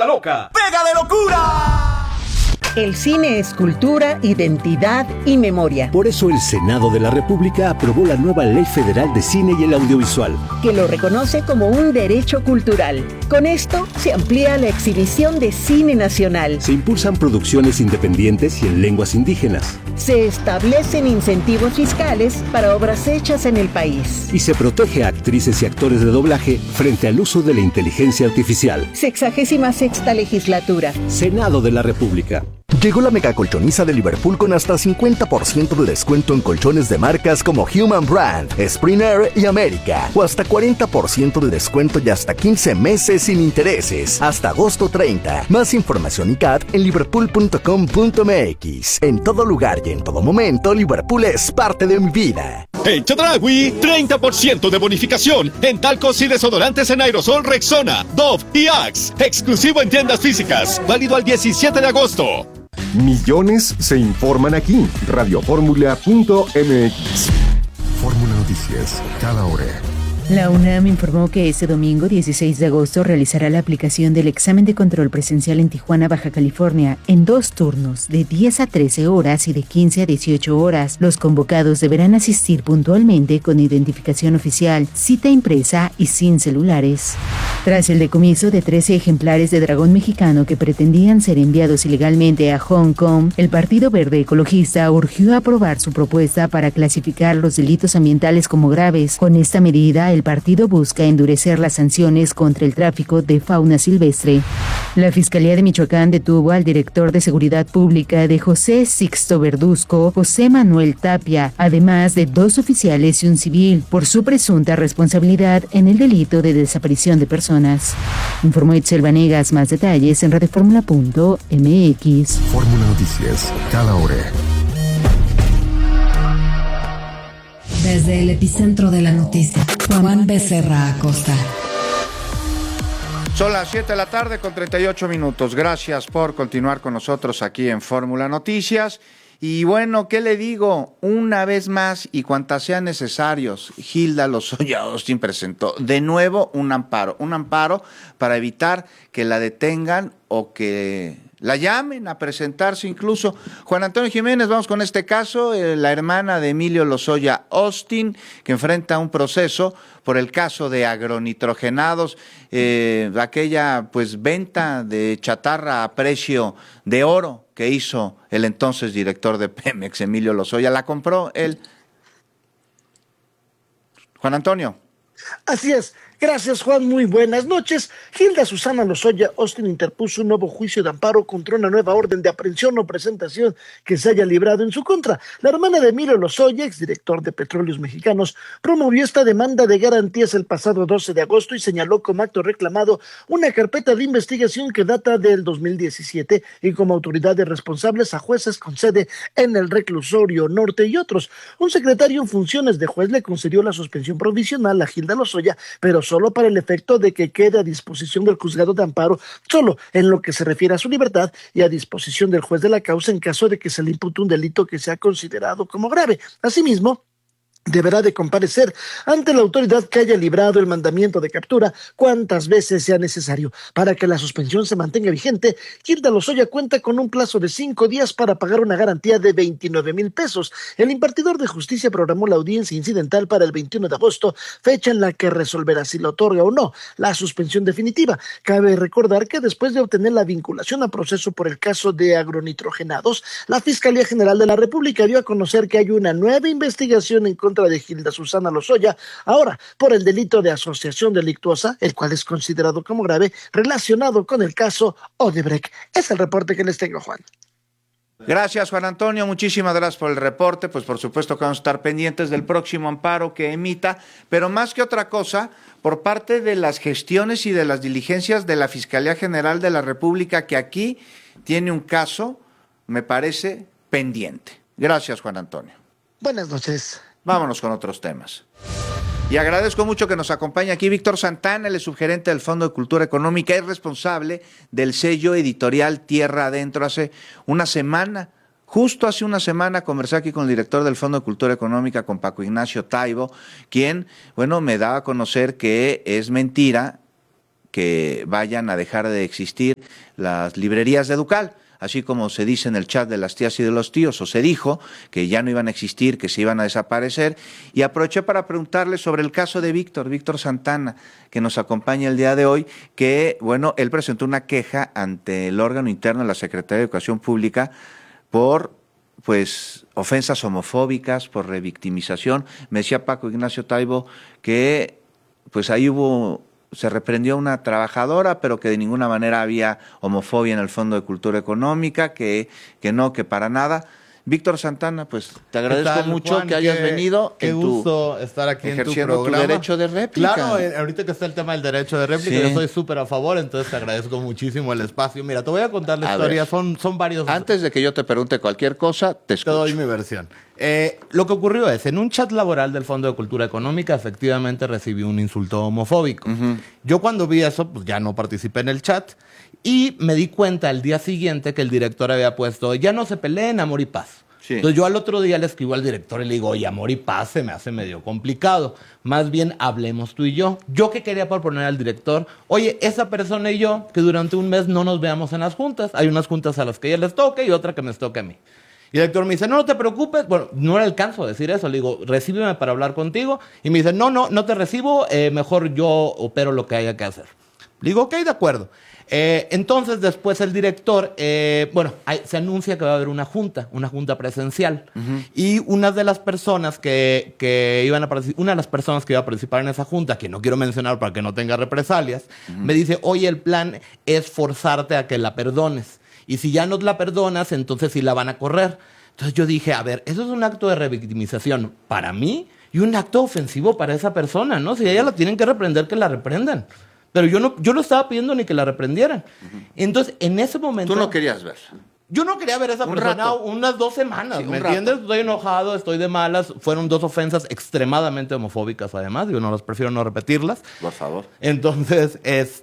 vuelva loca. ¡Pega de locura! El cine es cultura, identidad y memoria. Por eso el Senado de la República aprobó la nueva Ley Federal de Cine y el Audiovisual, que lo reconoce como un derecho cultural. Con esto se amplía la exhibición de cine nacional. Se impulsan producciones independientes y en lenguas indígenas. Se establecen incentivos fiscales para obras hechas en el país. Y se protege a actrices y actores de doblaje frente al uso de la inteligencia artificial. 66ª legislatura. Senado de la República. Llegó la mega colchoniza de Liverpool con hasta 50% de descuento en colchones de marcas como Human Brand, Spring Air y América. O hasta 40% de descuento y hasta 15 meses sin intereses. Hasta agosto 30. Más información y CAT en liverpool.com.mx. En todo lugar y en todo momento, Liverpool es parte de mi vida. En Chedraui, 30% de bonificación en talcos y desodorantes en aerosol Rexona, Dove y Axe. Exclusivo en tiendas físicas. Válido al 17 de agosto. Millones se informan aquí. Radioformula.mx. Fórmula Noticias, cada hora. La UNAM informó que este domingo 16 de agosto realizará la aplicación del examen de control presencial en Tijuana, Baja California, en 2 turnos, de 10 a 13 horas y de 15 a 18 horas. Los convocados deberán asistir puntualmente con identificación oficial, cita impresa y sin celulares. Tras el decomiso de 13 ejemplares de dragón mexicano que pretendían ser enviados ilegalmente a Hong Kong, el Partido Verde Ecologista urgió a aprobar su propuesta para clasificar los delitos ambientales como graves. Con esta medida, el partido busca endurecer las sanciones contra el tráfico de fauna silvestre. La Fiscalía de Michoacán detuvo al director de Seguridad Pública de José Sixto Verduzco, José Manuel Tapia, además de 2 oficiales y un civil, por su presunta responsabilidad en el delito de desaparición de personas. Informó Itzel Vanegas. Más detalles en radioformula.mx. Fórmula Noticias, cada hora. Desde el epicentro de la noticia, Juan Becerra Acosta. Son las 7 de la tarde con 38 minutos. Gracias por continuar con nosotros aquí en Fórmula Noticias. Y bueno, ¿qué le digo? Una vez más y cuantas sean necesarios, Hilda Lozoya Austin presentó de nuevo un amparo para evitar que la detengan o que la llamen a presentarse incluso. Juan Antonio Jiménez, vamos con este caso, la hermana de Emilio Lozoya Austin, que enfrenta un proceso por el caso de agronitrogenados, aquella pues venta de chatarra a precio de oro que hizo el entonces director de Pemex, Emilio Lozoya. La compró él. Juan Antonio. Así es. Gracias, Juan. Muy buenas noches. Hilda Susana Lozoya Austin interpuso un nuevo juicio de amparo contra una nueva orden de aprehensión o presentación que se haya librado en su contra. La hermana de Emilio Lozoya, exdirector de Petróleos Mexicanos, promovió esta demanda de garantías el pasado 12 de agosto y señaló como acto reclamado una carpeta de investigación que data del 2017 y como autoridades responsables a jueces con sede en el Reclusorio Norte y otros. Un secretario en funciones de juez le concedió la suspensión provisional a Hilda Lozoya, pero solo para el efecto de que quede a disposición del juzgado de amparo, solo en lo que se refiere a su libertad y a disposición del juez de la causa en caso de que se le impute un delito que sea considerado como grave. Asimismo, deberá de comparecer ante la autoridad que haya librado el mandamiento de captura cuantas veces sea necesario. Para que la suspensión se mantenga vigente, Hilda Lozoya cuenta con un plazo de 5 días para pagar una garantía de 29,000 pesos. El impartidor de justicia programó la audiencia incidental para el 21 de agosto, fecha en la que resolverá si le otorga o no la suspensión definitiva. Cabe recordar que después de obtener la vinculación a proceso por el caso de agronitrogenados, la Fiscalía General de la República dio a conocer que hay una nueva investigación en contra de Hilda Susana Lozoya, ahora por el delito de asociación delictuosa, el cual es considerado como grave, relacionado con el caso Odebrecht. Es el reporte que les tengo, Juan. Gracias, Juan Antonio, muchísimas gracias por el reporte. Pues por supuesto que vamos a estar pendientes del próximo amparo que emita, pero más que otra cosa, por parte de las gestiones y de las diligencias de la Fiscalía General de la República, que aquí tiene un caso, me parece, pendiente. Gracias, Juan Antonio. Buenas noches. Vámonos con otros temas. Y agradezco mucho que nos acompañe aquí Víctor Santana, él es subgerente del Fondo de Cultura Económica, es responsable del sello editorial Tierra Adentro. Justo hace una semana conversé aquí con el director del Fondo de Cultura Económica, con Paco Ignacio Taibo, quien, me daba a conocer que es mentira que vayan a dejar de existir las librerías de Educal. Así como se dice en el chat de las tías y de los tíos, o se dijo que ya no iban a existir, que se iban a desaparecer. Y aproveché para preguntarle sobre el caso de Víctor Santana, que nos acompaña el día de hoy, que, bueno, él presentó una queja ante el órgano interno de la Secretaría de Educación Pública por, pues, ofensas homofóbicas, por revictimización. Me decía Paco Ignacio Taibo que, pues, ahí se reprendió a una trabajadora, pero que de ninguna manera había homofobia en el Fondo de Cultura Económica, que no, que para nada. Víctor Santana, pues te agradezco mucho, Juan, que hayas venido. Qué gusto estar aquí en tu programa. Ejerciendo tu derecho de réplica. Claro, ahorita que está el tema del derecho de réplica, yo estoy súper a favor, entonces te agradezco muchísimo el espacio. Mira, te voy a contar la historia, son varios... Antes de que yo te pregunte cualquier cosa, te escucho. Te doy mi versión. Lo que ocurrió es, en un chat laboral del Fondo de Cultura Económica, efectivamente recibí un insulto homofóbico. Yo cuando vi eso, pues ya no participé en el chat, y me di cuenta al día siguiente que el director había puesto, ya no se peleen, amor y paz. Sí. Entonces yo al otro día le escribo al director y le digo, oye, amor y paz se me hace medio complicado. Más bien hablemos tú y yo. Yo que quería proponer al director, oye, esa persona y yo, que durante un mes no nos veamos en las juntas. Hay unas juntas a las que ella les toque y otra que me toque a mí. Y el director me dice, no te preocupes. Bueno, no le alcanzo a decir eso. Le digo, recíbeme para hablar contigo. Y me dice, no te recibo. Mejor yo opero lo que haya que hacer. Le digo, ok, de acuerdo. Entonces después el director, se anuncia que va a haber una junta presencial. Y una de las personas que iba a participar en esa junta, que no quiero mencionar para que no tenga represalias, me dice, oye, el plan es forzarte a que la perdones. Y si ya no la perdonas, entonces sí la van a correr. Entonces yo dije, a ver, eso es un acto de revictimización para mí y un acto ofensivo para esa persona, ¿no? Si a ella la tienen que reprender, que la reprendan. Pero yo no estaba pidiendo ni que la reprendieran. Entonces, en ese momento... ¿Tú no querías ver? Yo no quería ver a esa persona unas 2 semanas, ¿me entiendes? Estoy enojado, estoy de malas. Fueron 2 ofensas extremadamente homofóbicas, además. Yo prefiero no repetirlas. Por favor. Entonces,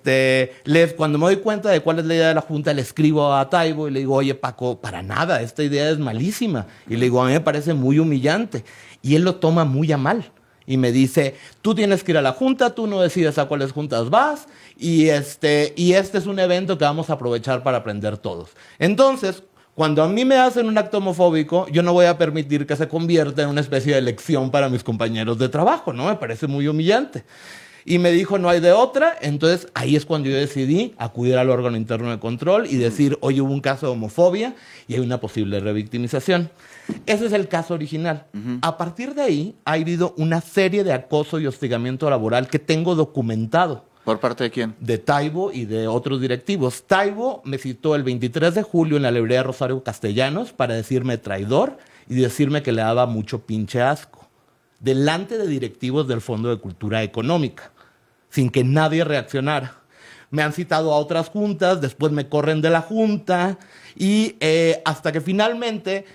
cuando me doy cuenta de cuál es la idea de la junta, le escribo a Taibo y le digo, oye, Paco, para nada, esta idea es malísima. Y le digo, a mí me parece muy humillante. Y él lo toma muy a mal. Y me dice, tú tienes que ir a la junta, tú no decides a cuáles juntas vas, y este es un evento que vamos a aprovechar para aprender todos. Entonces, cuando a mí me hacen un acto homofóbico, yo no voy a permitir que se convierta en una especie de lección para mis compañeros de trabajo, ¿no? Me parece muy humillante. Y me dijo, no hay de otra. Entonces, ahí es cuando yo decidí acudir al órgano interno de control y decir, oye, hubo un caso de homofobia y hay una posible revictimización. Ese es el caso original. A partir de ahí, ha habido una serie de acoso y hostigamiento laboral que tengo documentado. ¿Por parte de quién? De Taibo y de otros directivos. Taibo me citó el 23 de julio en la librería Rosario Castellanos para decirme traidor y decirme que le daba mucho pinche asco. Delante de directivos del Fondo de Cultura Económica, sin que nadie reaccionara. Me han citado a otras juntas, después me corren de la junta y hasta que finalmente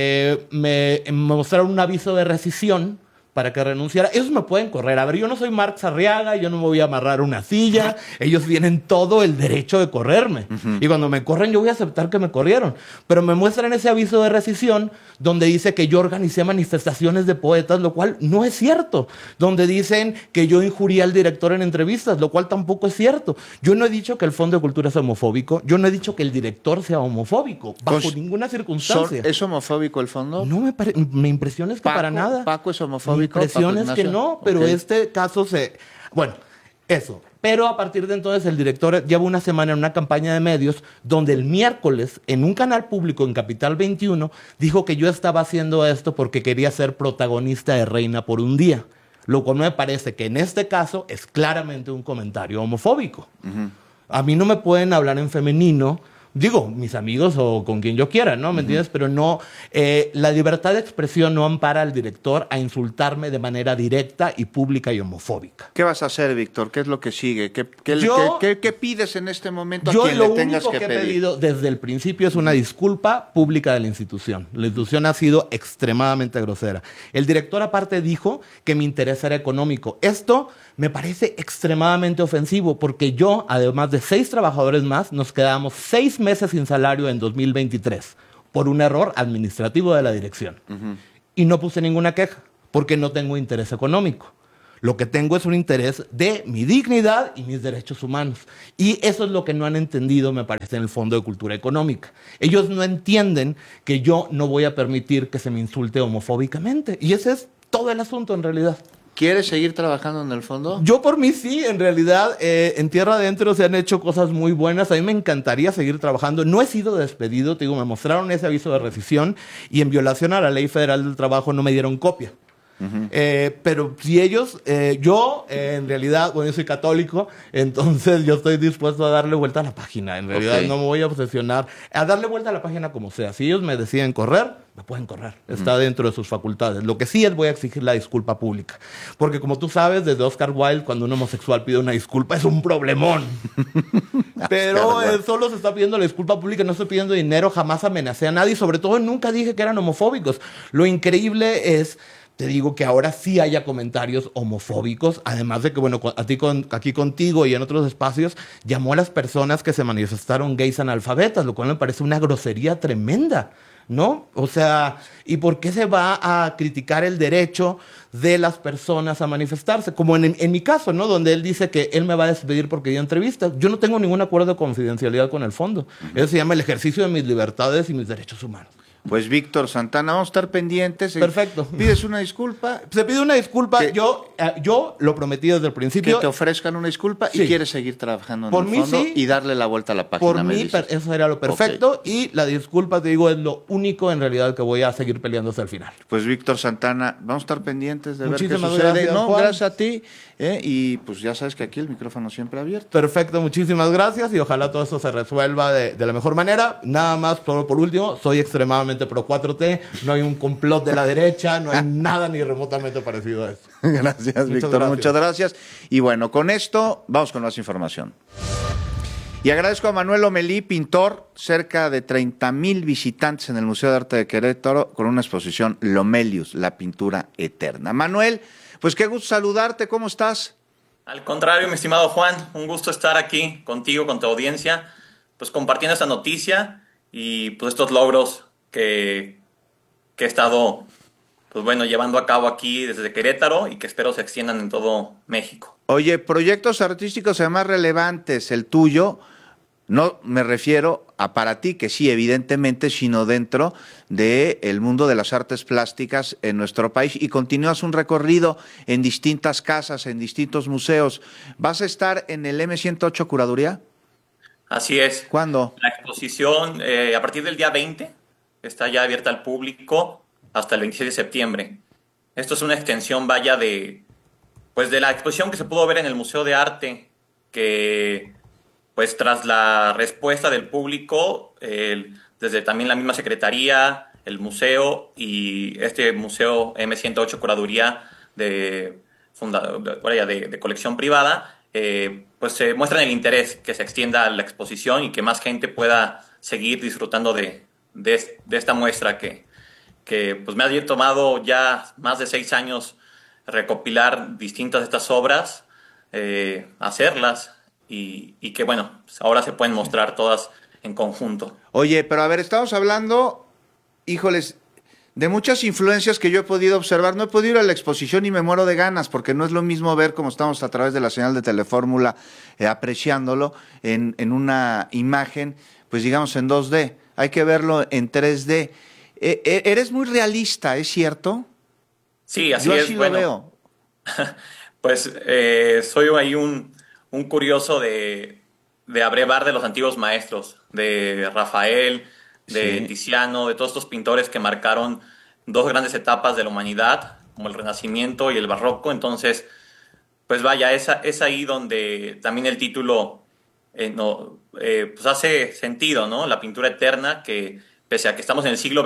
me mostraron un aviso de rescisión para que renunciara. Ellos me pueden correr. A ver, yo no soy Marx Arriaga, yo no me voy a amarrar una silla. Ellos tienen todo el derecho de correrme. Y cuando me corren, yo voy a aceptar que me corrieron. Pero me muestran ese aviso de rescisión donde dice que yo organicé manifestaciones de poetas, lo cual no es cierto. Donde dicen que yo injurié al director en entrevistas, lo cual tampoco es cierto. Yo no he dicho que el Fondo de Cultura sea homofóbico. Yo no he dicho que el director sea homofóbico. Bajo ninguna circunstancia. ¿Es homofóbico el Fondo? No, me impresiona que para nada. ¿Paco es homofóbico? Mi impresión es que no, pero este caso Bueno, eso. Pero a partir de entonces el director lleva una semana en una campaña de medios donde el miércoles, en un canal público en Capital 21, dijo que yo estaba haciendo esto porque quería ser protagonista de Reina por un día. Lo cual me parece que en este caso es claramente un comentario homofóbico. A mí no me pueden hablar en femenino. Digo, mis amigos o con quien yo quiera, ¿no? ¿Me entiendes? Pero no, la libertad de expresión no ampara al director a insultarme de manera directa y pública y homofóbica. ¿Qué vas a hacer, Víctor? ¿Qué es lo que sigue? ¿Qué pides en este momento a quien le tengas que pedir? Yo lo único que he pedido desde el principio es una disculpa pública de la institución. La institución ha sido extremadamente grosera. El director aparte dijo que mi interés era económico. Esto me parece extremadamente ofensivo porque yo, además de 6 trabajadores más, nos quedamos 6 meses sin salario en 2023 por un error administrativo de la dirección. Y no puse ninguna queja porque no tengo interés económico. Lo que tengo es un interés de mi dignidad y mis derechos humanos. Y eso es lo que no han entendido, me parece, en el Fondo de Cultura Económica. Ellos no entienden que yo no voy a permitir que se me insulte homofóbicamente. Y ese es todo el asunto, en realidad. ¿Quieres seguir trabajando en el fondo? Yo por mí sí, en realidad, en Tierra Adentro se han hecho cosas muy buenas. A mí me encantaría seguir trabajando. No he sido despedido, te digo, me mostraron ese aviso de rescisión y en violación a la Ley Federal del Trabajo no me dieron copia. Pero si ellos, yo en realidad, bueno, yo soy católico, entonces yo estoy dispuesto a darle vuelta a la página. En realidad no me voy a obsesionar, a darle vuelta a la página como sea. Si ellos me deciden correr, me pueden correr. Está dentro de sus facultades. Lo que sí es voy a exigir la disculpa pública. Porque como tú sabes, desde Oscar Wilde, cuando un homosexual pide una disculpa, es un problemón. Pero solo se está pidiendo la disculpa pública, no estoy pidiendo dinero, jamás amenacé a nadie, sobre todo nunca dije que eran homofóbicos. Lo increíble es, te digo, que ahora sí haya comentarios homofóbicos, además de que, bueno, aquí contigo y en otros espacios, llamó a las personas que se manifestaron gays analfabetas, lo cual me parece una grosería tremenda, ¿no? O sea, ¿y por qué se va a criticar el derecho de las personas a manifestarse? Como en mi caso, ¿no? Donde él dice que él me va a despedir porque dio entrevistas. Yo no tengo ningún acuerdo de confidencialidad con el fondo. Eso se llama el ejercicio de mis libertades y mis derechos humanos. Pues Víctor Santana, vamos a estar pendientes. Perfecto. ¿Pides una disculpa? Se pide una disculpa. Yo lo prometí desde el principio. Que te ofrezcan una disculpa y quieres seguir trabajando en Por el mí, fondo sí. Y darle la vuelta a la página. Por mí, eso sería lo perfecto. Y la disculpa, te digo, es lo único en realidad que voy a seguir peleando hasta el final. Pues Víctor Santana, vamos a estar pendientes de ver qué Muchísimas sucede. gracias, No, Juan. gracias a ti. Y pues ya sabes que aquí el micrófono siempre abierto. Perfecto, muchísimas gracias y ojalá todo esto se resuelva de la mejor manera. Nada más, solo por último, soy extremadamente pro 4T, no hay un complot de la derecha, no hay nada ni remotamente parecido a eso. Gracias, Víctor, muchas gracias. Y bueno, con esto vamos con más información. Y agradezco a Manuel Omelí, pintor, cerca de 30,000 visitantes en el Museo de Arte de Querétaro con una exposición Lomelius, la pintura eterna. Manuel, pues qué gusto saludarte, ¿cómo estás? Al contrario, mi estimado Juan, un gusto estar aquí contigo, con tu audiencia, pues compartiendo esta noticia y pues estos logros que he estado, pues bueno, llevando a cabo aquí desde Querétaro y que espero se extiendan en todo México. Oye, proyectos artísticos además relevantes, el tuyo, no me refiero a para ti, que sí, evidentemente, sino dentro del mundo de las artes plásticas en nuestro país, y continúas un recorrido en distintas casas, en distintos museos. ¿Vas a estar en el M108 Curaduría? Así es. ¿Cuándo? La exposición, a partir del día 20, está ya abierta al público hasta el 26 de septiembre. Esto es una extensión, vaya, de la exposición que se pudo ver en el Museo de Arte, que pues tras la respuesta del público, desde también la misma secretaría, el museo y este museo M108 Curaduría de colección privada, pues se muestran el interés que se extienda la exposición y que más gente pueda seguir disfrutando de esta muestra que pues me ha tomado ya más de 6 años recopilar distintas de estas obras, hacerlas y que bueno, ahora se pueden mostrar todas en conjunto. Oye, pero a ver, estamos hablando, híjoles, de muchas influencias que yo he podido observar. No he podido ir a la exposición y me muero de ganas, porque no es lo mismo ver cómo estamos a través de la señal de Telefórmula, apreciándolo en una imagen, pues digamos en 2D. Hay que verlo en 3D. Eres muy realista, ¿es cierto? Sí, así yo es. Así bueno, lo veo. Pues soy ahí un curioso de abrevar de los antiguos maestros, de Rafael, de Tiziano, de todos estos pintores que marcaron 2 grandes etapas de la humanidad, como el Renacimiento y el Barroco. Entonces, pues vaya, es ahí donde también el título pues hace sentido, ¿no? La pintura eterna, que pese a que estamos en el siglo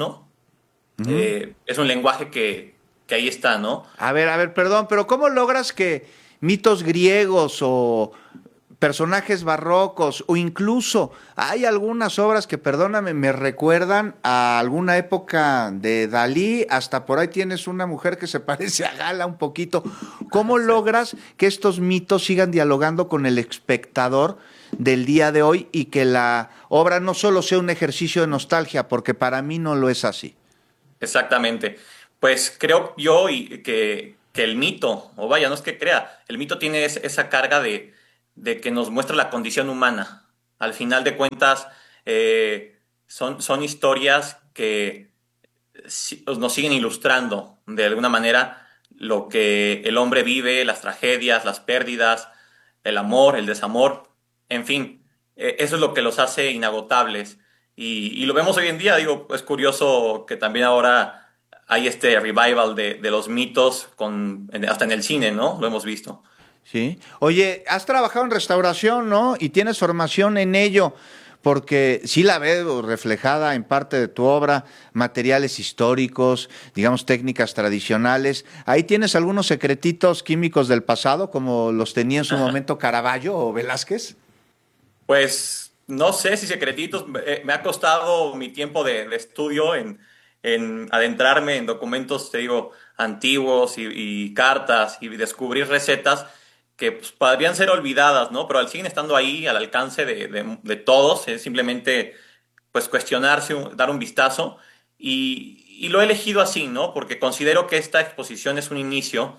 XXI, es un lenguaje que ahí está, ¿no? A ver, perdón, pero ¿cómo logras que mitos griegos o personajes barrocos, o incluso hay algunas obras que, perdóname, me recuerdan a alguna época de Dalí, hasta por ahí tienes una mujer que se parece a Gala un poquito? ¿Cómo logras que estos mitos sigan dialogando con el espectador del día de hoy y que la obra no solo sea un ejercicio de nostalgia, porque para mí no lo es así? Exactamente. Pues creo yo que el mito, o vaya, no es que crea, el mito tiene esa carga de que nos muestra la condición humana. Al final de cuentas, son historias que nos siguen ilustrando de alguna manera lo que el hombre vive, las tragedias, las pérdidas, el amor, el desamor, en fin, eso es lo que los hace inagotables. Y lo vemos hoy en día, digo, es curioso que también ahora hay este revival de los mitos hasta en el cine, ¿no? Lo hemos visto. Sí. Oye, has trabajado en restauración, ¿no? Y tienes formación en ello, porque sí la veo reflejada en parte de tu obra, materiales históricos, digamos, técnicas tradicionales. ¿Ahí tienes algunos secretitos químicos del pasado, como los tenía en su momento Caravaggio o Velázquez? Pues no sé si secretitos. Me ha costado mi tiempo de estudio en adentrarme en documentos, te digo, antiguos y cartas y descubrir recetas que pues, podrían ser olvidadas, ¿no? Pero siguen estando ahí al alcance de todos. Es simplemente pues cuestionarse, dar un vistazo y lo he elegido así, ¿no? Porque considero que esta exposición es un inicio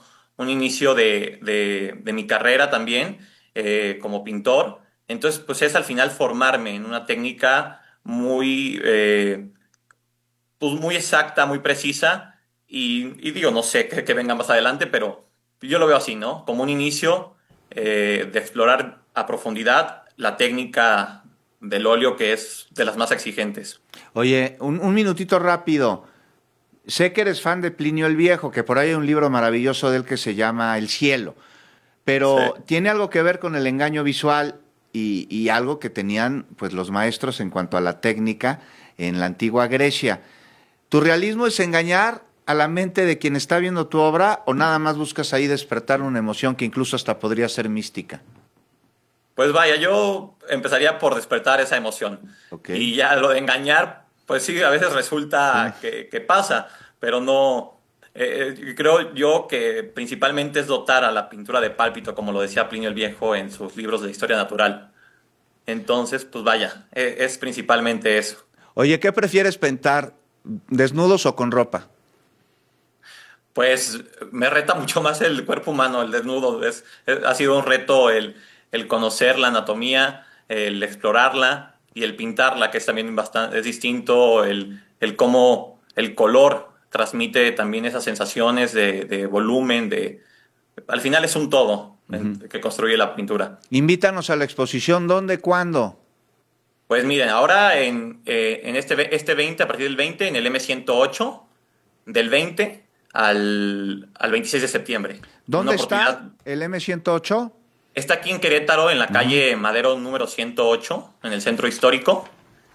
de mi carrera también como pintor. Entonces pues es al final formarme en una técnica muy muy exacta, muy precisa y digo, no sé que venga más adelante, pero yo lo veo así, ¿no? Como un inicio de explorar a profundidad la técnica del óleo, que es de las más exigentes. Oye, un minutito rápido. Sé que eres fan de Plinio el Viejo, que por ahí hay un libro maravilloso de él que se llama El Cielo, pero sí, tiene algo que ver con el engaño visual y algo que tenían pues los maestros en cuanto a la técnica en la antigua Grecia. ¿Tu realismo es engañar a la mente de quien está viendo tu obra o nada más buscas ahí despertar una emoción que incluso hasta podría ser mística? Pues vaya, yo empezaría por despertar esa emoción. Okay. Y ya lo de engañar, pues sí, a veces resulta que pasa, pero no. Creo yo que principalmente es dotar a la pintura de pálpito, como lo decía Plinio el Viejo en sus libros de historia natural. Entonces, pues vaya, es principalmente eso. Oye, ¿qué prefieres pintar, desnudos o con ropa? Pues me reta mucho más el cuerpo humano, el desnudo. Ha sido un reto el conocer la anatomía, el explorarla y el pintarla, que es también es distinto, el cómo el color transmite también esas sensaciones de volumen, al final es un todo que construye la pintura. Invítanos a la exposición, ¿dónde, cuándo? Pues miren, ahora en este 20, a partir del 20, en el M108, del 20 al 26 de septiembre. ¿Dónde está el M108? Está aquí en Querétaro, en la calle Madero número 108, en el centro histórico.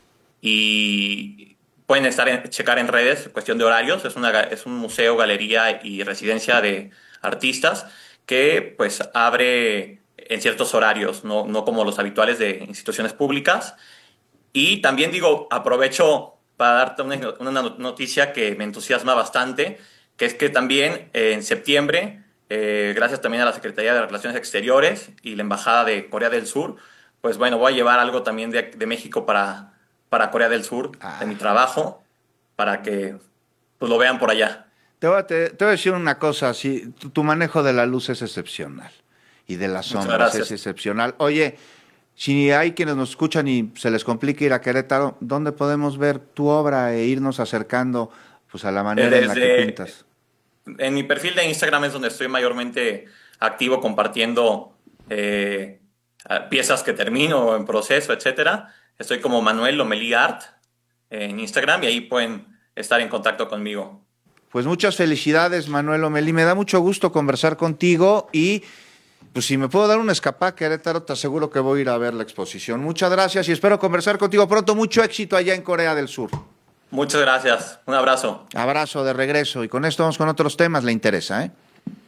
Y pueden checar en redes, cuestión de horarios. Es un museo, galería y residencia de artistas que pues abre en ciertos horarios, no como los habituales de instituciones públicas. Y también aprovecho para darte una noticia que me entusiasma bastante, que es que también en septiembre, gracias también a la Secretaría de Relaciones Exteriores y la Embajada de Corea del Sur, pues bueno, voy a llevar algo también de México para Corea del Sur, de mi trabajo, para que pues lo vean por allá. Te voy a decir una cosa, sí, tu manejo de la luz es excepcional y de las sombras es excepcional. Oye, si hay quienes nos escuchan y se les complica ir a Querétaro, ¿dónde podemos ver tu obra e irnos acercando pues a la manera en la que pintas? En mi perfil de Instagram es donde estoy mayormente activo compartiendo piezas que termino en proceso, etcétera. Estoy como Manuel Lomelí Art en Instagram y ahí pueden estar en contacto conmigo. Pues muchas felicidades, Manuel Lomelí. Me da mucho gusto conversar contigo y pues si me puedo dar una escapada a Querétaro, te aseguro que voy a ir a ver la exposición. Muchas gracias y espero conversar contigo pronto. Mucho éxito allá en Corea del Sur. Muchas gracias. Un abrazo. Abrazo de regreso. Y con esto vamos con otros temas. ¿Le interesa, eh?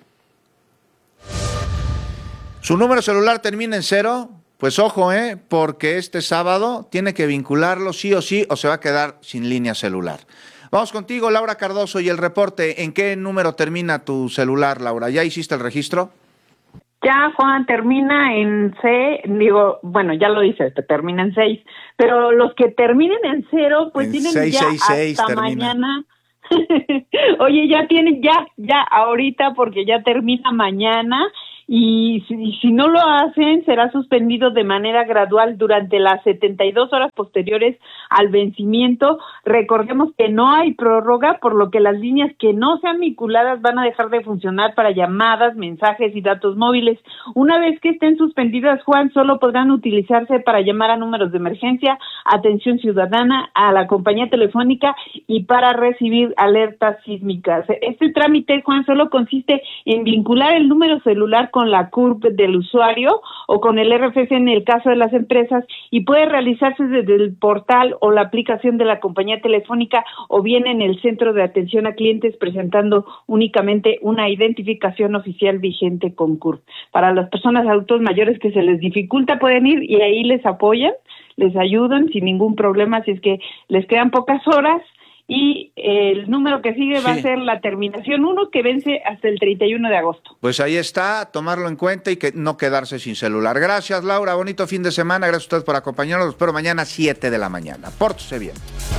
¿Su número celular termina en 0? Pues ojo, porque este sábado tiene que vincularlo sí o sí o se va a quedar sin línea celular. Vamos contigo, Laura Cardoso, y el reporte. ¿En qué número termina tu celular, Laura? ¿Ya hiciste el registro? Ya, Juan, termina en ya lo dices, termina en 6, pero los que terminen en 0, pues en tienen 666, ya hasta termina. Mañana Oye, ya tienen, ya ahorita, porque ya termina mañana, y si no lo hacen, será suspendido de manera gradual durante las 72 horas posteriores al vencimiento. Recordemos que no hay prórroga, por lo que las líneas que no sean vinculadas van a dejar de funcionar para llamadas, mensajes y datos móviles. Una vez que estén suspendidas, Juan, solo podrán utilizarse para llamar a números de emergencia, atención ciudadana, a la compañía telefónica y para recibir alertas sísmicas. Este trámite, Juan, solo consiste en vincular el número celular con la CURP del usuario o con el RFC en el caso de las empresas, y puede realizarse desde el portal o la aplicación de la compañía telefónica o bien en el centro de atención a clientes, presentando únicamente una identificación oficial vigente con CURP. Para las personas adultos mayores que se les dificulta, pueden ir y ahí les apoyan, les ayudan sin ningún problema, si es que les quedan pocas horas. Y el número que sigue va a ser la terminación 1, que vence hasta el 31 de agosto. Pues ahí está, tomarlo en cuenta y que no quedarse sin celular. Gracias, Laura, bonito fin de semana, gracias a ustedes por acompañarnos, los espero mañana a 7 de la mañana. Pórtese bien.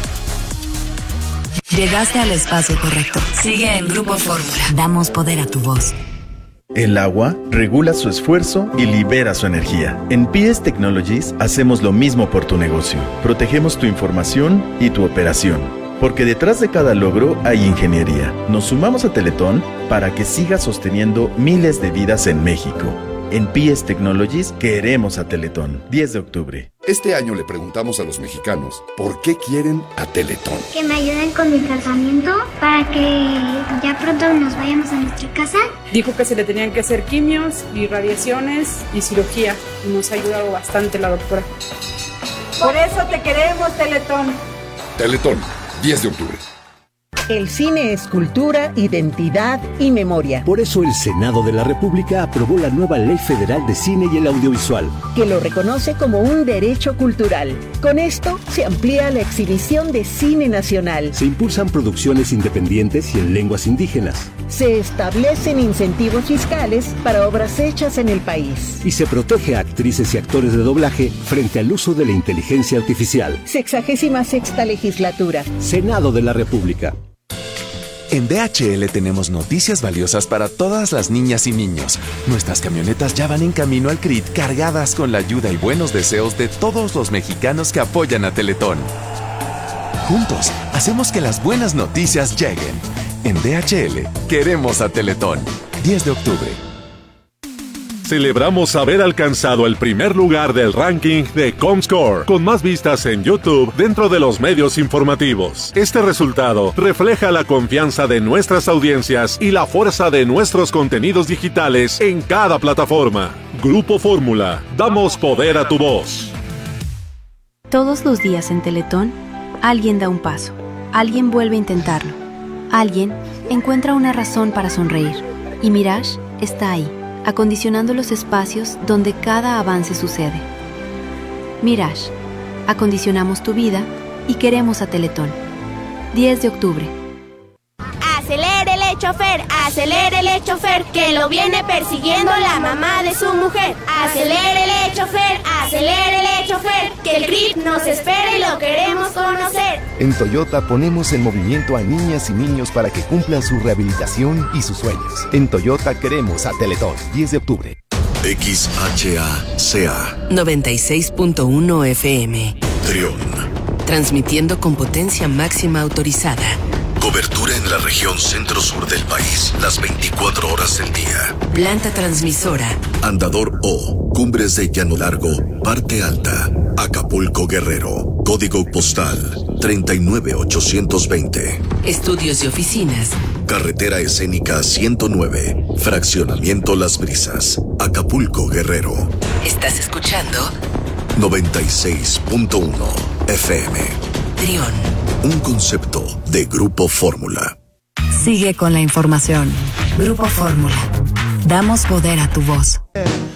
Llegaste al espacio correcto. Sigue en Grupo Fórmula. Damos poder a tu voz. El agua regula su esfuerzo y libera su energía. En PS Technologies hacemos lo mismo por tu negocio. Protegemos tu información y tu operación. Porque detrás de cada logro hay ingeniería. Nos sumamos a Teletón para que siga sosteniendo miles de vidas en México. En PS Technologies queremos a Teletón. 10 de octubre. Este año le preguntamos a los mexicanos por qué quieren a Teletón. Que me ayuden con mi tratamiento para que ya pronto nos vayamos a nuestra casa. Dijo que se le tenían que hacer quimios y radiaciones y cirugía. Y nos ha ayudado bastante la doctora. Por eso te queremos, Teletón. Teletón. 10 de octubre. El cine es cultura, identidad y memoria. Por eso el Senado de la República aprobó la nueva Ley Federal de Cine y el Audiovisual, que lo reconoce como un derecho cultural. Con esto se amplía la exhibición de cine nacional. Se impulsan producciones independientes y en lenguas indígenas. Se establecen incentivos fiscales para obras hechas en el país. Y se protege a actrices y actores de doblaje frente al uso de la inteligencia artificial. 66ª legislatura. Senado de la República. En DHL tenemos noticias valiosas para todas las niñas y niños. Nuestras camionetas ya van en camino al CRIT cargadas con la ayuda y buenos deseos de todos los mexicanos que apoyan a Teletón. Juntos, hacemos que las buenas noticias lleguen. En DHL, queremos a Teletón. 10 de octubre. Celebramos haber alcanzado el primer lugar del ranking de Comscore, con más vistas en YouTube dentro de los medios informativos. Este resultado refleja la confianza de nuestras audiencias y la fuerza de nuestros contenidos digitales en cada plataforma. Grupo Fórmula, damos poder a tu voz. Todos los días en Teletón, alguien da un paso, alguien vuelve a intentarlo, alguien encuentra una razón para sonreír. Y Mirage está ahí, acondicionando los espacios donde cada avance sucede. Mirage, acondicionamos tu vida y queremos a Teletón. 10 de octubre. Acelérele, chofer, que lo viene persiguiendo la mamá de su mujer. Acelérele, chofer, que el CRIT nos espera y lo queremos conocer. En Toyota ponemos en movimiento a niñas y niños para que cumplan su rehabilitación y sus sueños. En Toyota queremos a Teletón. 10 de octubre. XHACA 96.1 FM. Trión. Transmitiendo con potencia máxima autorizada. Cobertura en la región centro-sur del país, las 24 horas del día. Planta transmisora. Andador O, Cumbres de Llano Largo, Parte Alta, Acapulco, Guerrero. Código postal 39820. Estudios y oficinas. Carretera Escénica 109, Fraccionamiento Las Brisas, Acapulco, Guerrero. ¿Estás escuchando? 96.1 FM. Trión. Un concepto de Grupo Fórmula. Sigue con la información. Grupo Fórmula. Damos poder a tu voz.